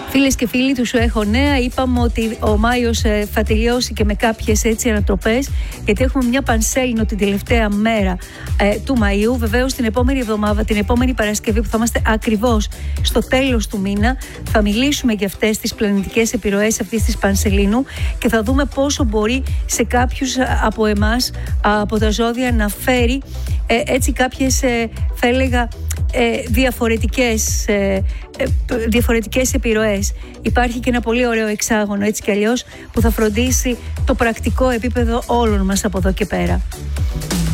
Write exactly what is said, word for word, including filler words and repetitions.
Φίλες και φίλοι του Σου Έχω Νέα, είπαμε ότι ο Μάιος ε, θα τελειώσει και με κάποιες έτσι ανατροπές, γιατί έχουμε μια πανσέλινο την τελευταία μέρα ε, του Μαΐου. Βεβαίως την επόμενη εβδομάδα, την επόμενη Παρασκευή που θα είμαστε ακριβώς στο τέλος του μήνα, θα μιλήσουμε για αυτές τις πλανητικές επιρροές αυτής της πανσελίνου και θα δούμε πόσο μπορεί σε κάποιους από εμάς, από τα ζώδια, να φέρει ε, έτσι κάποιες ε, θα έλεγα ε, διαφορετικές ε, διαφορετικές επιρροές. Υπάρχει και ένα πολύ ωραίο εξάγωνο έτσι κι αλλιώς που θα φροντίσει το πρακτικό επίπεδο όλων μας από εδώ και πέρα.